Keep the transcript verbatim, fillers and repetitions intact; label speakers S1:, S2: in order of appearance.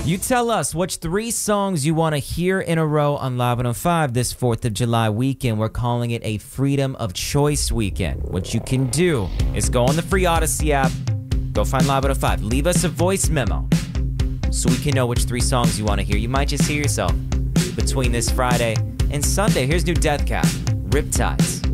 S1: You tell us which three songs you want to hear in a row on Live one oh five this fourth of July weekend. We're calling it a Freedom of Choice weekend. What you can do is go on the free Odyssey app, go find Live one oh five, leave us a voice memo so we can know which three songs you want to hear. You might just hear yourself between this Friday and Sunday. Here's new Death Cab, Riptides.